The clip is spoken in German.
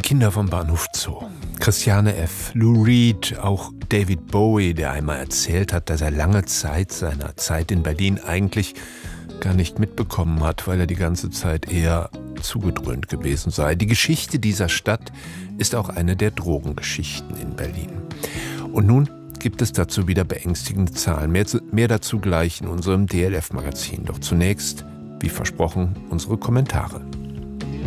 Kinder vom Bahnhof Zoo. Christiane F., Lou Reed, auch David Bowie, der einmal erzählt hat, dass er lange Zeit seiner Zeit in Berlin eigentlich gar nicht mitbekommen hat, weil er die ganze Zeit eher zugedröhnt gewesen sei. Die Geschichte dieser Stadt ist auch eine der Drogengeschichten in Berlin. Und nun gibt es dazu wieder beängstigende Zahlen. Mehr dazu gleich in unserem DLF-Magazin. Doch zunächst, wie versprochen, unsere Kommentare.